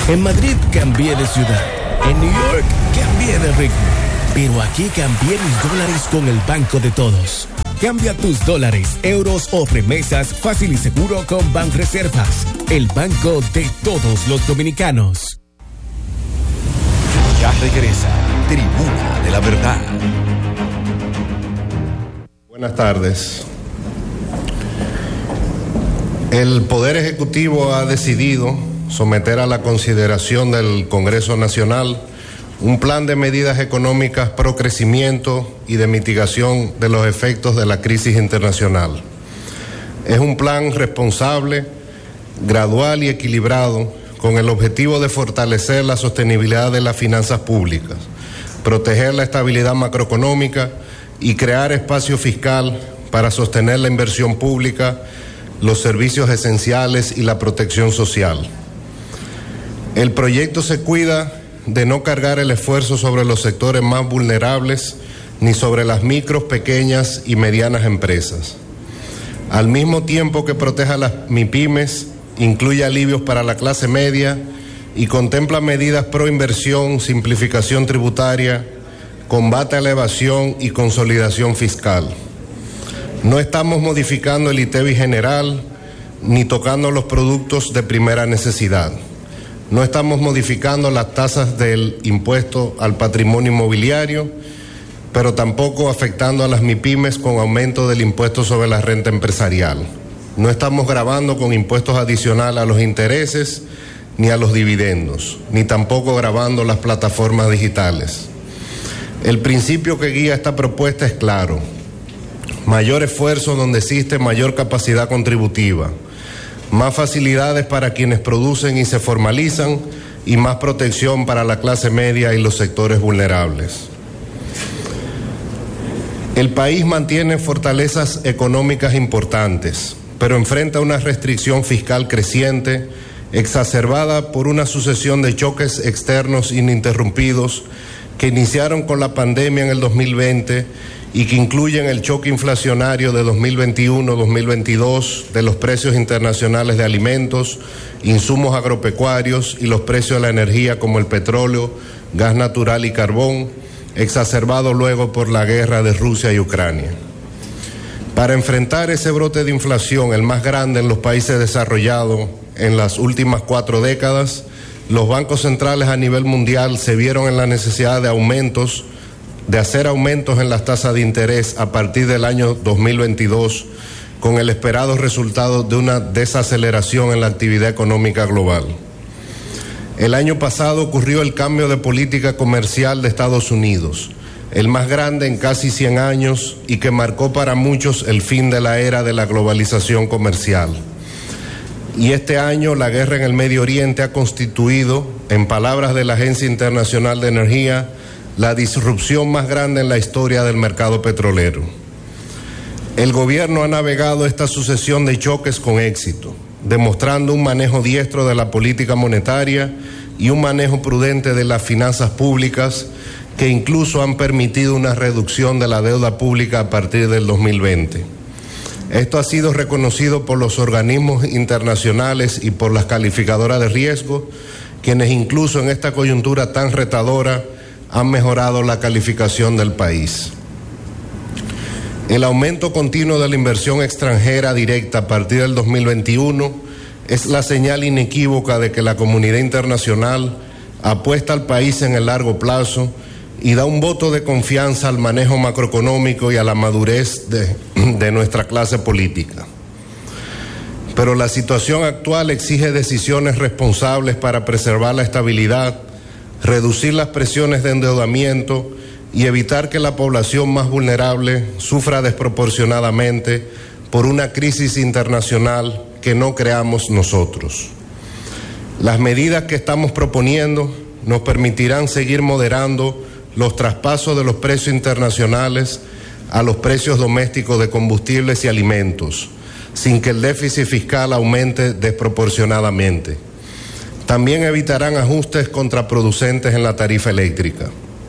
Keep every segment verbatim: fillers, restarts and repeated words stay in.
En Madrid cambié de ciudad. En New York cambié de ritmo. Pero aquí cambié mis dólares con el Banco de Todos. Cambia tus dólares, euros o remesas fácil y seguro con Banreservas, el banco de todos los dominicanos. Ya regresa Tribuna de la Verdad. Buenas tardes. El Poder Ejecutivo ha decidido someter a la consideración del Congreso Nacional un plan de medidas económicas pro crecimiento y de mitigación de los efectos de la crisis internacional. Es un plan responsable, gradual y equilibrado, con el objetivo de fortalecer la sostenibilidad de las finanzas públicas, proteger la estabilidad macroeconómica y crear espacio fiscal para sostener la inversión pública, los servicios esenciales y la protección social. El proyecto se cuida de no cargar el esfuerzo sobre los sectores más vulnerables ni sobre las micros, pequeñas y medianas empresas. Al mismo tiempo que proteja a las MIPYMES, incluye alivios para la clase media y contempla medidas pro inversión, simplificación tributaria, combate a la evasión y consolidación fiscal. No estamos modificando el I T E V I general ni tocando los productos de primera necesidad. No estamos modificando las tasas del impuesto al patrimonio inmobiliario, pero tampoco afectando a las MIPYMES con aumento del impuesto sobre la renta empresarial. No estamos gravando con impuestos adicionales a los intereses ni a los dividendos, ni tampoco gravando las plataformas digitales. El principio que guía esta propuesta es claro: mayor esfuerzo donde existe mayor capacidad contributiva, más facilidades para quienes producen y se formalizan y más protección para la clase media y los sectores vulnerables. El país mantiene fortalezas económicas importantes, pero enfrenta una restricción fiscal creciente, exacerbada por una sucesión de choques externos ininterrumpidos que iniciaron con la pandemia en el dos mil veinte y que incluyen el choque inflacionario de dos mil veintiuno dos mil veintidós de los precios internacionales de alimentos, insumos agropecuarios y los precios de la energía como el petróleo, gas natural y carbón, exacerbado luego por la guerra de Rusia y Ucrania. Para enfrentar ese brote de inflación, el más grande en los países desarrollados en las últimas cuatro décadas, los bancos centrales a nivel mundial se vieron en la necesidad de aumentos de hacer aumentos en las tasas de interés a partir del año dos mil veintidós, con el esperado resultado de una desaceleración en la actividad económica global. El año pasado ocurrió el cambio de política comercial de Estados Unidos, el más grande en casi cien años y que marcó para muchos el fin de la era de la globalización comercial. Y este año la guerra en el Medio Oriente ha constituido, en palabras de la Agencia Internacional de Energía, la disrupción más grande en la historia del mercado petrolero. El gobierno ha navegado esta sucesión de choques con éxito, demostrando un manejo diestro de la política monetaria y un manejo prudente de las finanzas públicas que incluso han permitido una reducción de la deuda pública a partir del dos mil veinte. Esto ha sido reconocido por los organismos internacionales y por las calificadoras de riesgo, quienes incluso en esta coyuntura tan retadora han mejorado la calificación del país. El aumento continuo de la inversión extranjera directa a partir del dos mil veintiuno es la señal inequívoca de que la comunidad internacional apuesta al país en el largo plazo y da un voto de confianza al manejo macroeconómico y a la madurez de, de nuestra clase política. Pero la situación actual exige decisiones responsables para preservar la estabilidad, reducir las presiones de endeudamiento y evitar que la población más vulnerable sufra desproporcionadamente por una crisis internacional que no creamos nosotros. Las medidas que estamos proponiendo nos permitirán seguir moderando los traspasos de los precios internacionales a los precios domésticos de combustibles y alimentos, sin que el déficit fiscal aumente desproporcionadamente. También evitarán ajustes contraproducentes en la tarifa eléctrica.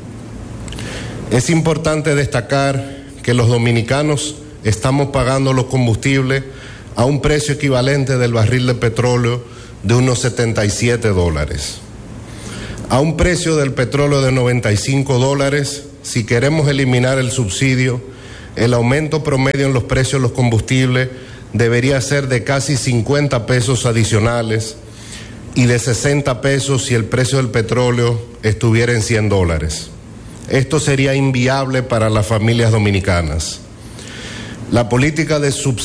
Es importante destacar que los dominicanos estamos pagando los combustibles a un precio equivalente del barril de petróleo de unos setenta y siete dólares. A un precio del petróleo de noventa y cinco dólares, si queremos eliminar el subsidio, el aumento promedio en los precios de los combustibles debería ser de casi cincuenta pesos adicionales y de sesenta pesos si el precio del petróleo estuviera en cien dólares. Esto sería inviable para las familias dominicanas. La política de subsidio